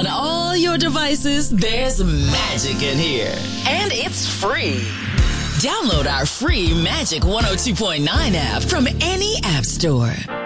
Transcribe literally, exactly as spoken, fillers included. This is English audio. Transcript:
On all your devices, there's magic in here. And it's free. Download our free Magic one oh two point nine app from any app store.